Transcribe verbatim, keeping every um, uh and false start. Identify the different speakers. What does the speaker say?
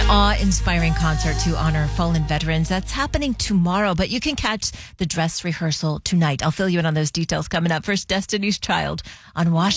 Speaker 1: awe-inspiring concert to honor fallen veterans. That's happening tomorrow, but you can catch the dress rehearsal tonight. I'll fill you in on those details coming up. First, Destiny's Child on Washington.